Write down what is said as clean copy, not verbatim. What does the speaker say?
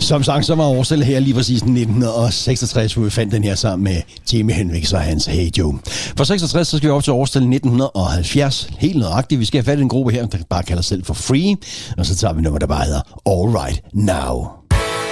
Som sagt, så var årstallet her lige præcis 1966, hvor vi fandt den her sammen med Jimi Hendrix og hans Hey Joe. For 66, så skal vi op til årstallet 1970. Helt nøjagtigt. Vi skal have fat i en gruppe her, der bare kalder sig selv for Free. Og så tager vi nummer, der bare hedder All Right Now.